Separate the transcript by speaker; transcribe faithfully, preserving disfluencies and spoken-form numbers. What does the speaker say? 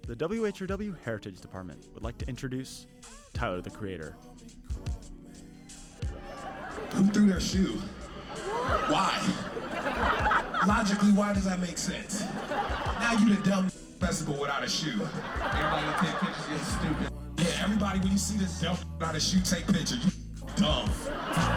Speaker 1: the W H R W Heritage Department would like to introduce Tyler, the Creator.
Speaker 2: Who threw their shoe? Why? Logically, why does that make sense? Now you the dumb festival without a shoe.
Speaker 3: Everybody take pictures, you're stupid.
Speaker 2: Yeah, everybody, when you see this dumb without a shoe, take pictures. You dumb.